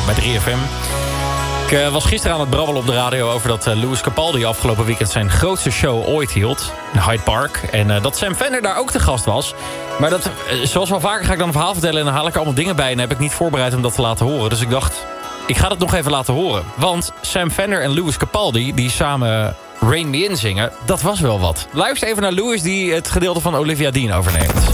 bij 3FM. Ik was gisteren aan het brabbelen op de radio over dat Lewis Capaldi afgelopen weekend zijn grootste show ooit hield. In Hyde Park. En dat Sam Fender daar ook te gast was. Maar dat, zoals wel vaker ga ik dan een verhaal vertellen en dan haal ik er allemaal dingen bij en heb ik niet voorbereid om dat te laten horen. Dus ik dacht, ik ga het nog even laten horen. Want Sam Fender en Lewis Capaldi, die samen Rain Me In zingen, dat was wel wat. Luister even naar Lewis die het gedeelte van Olivia Dean overneemt.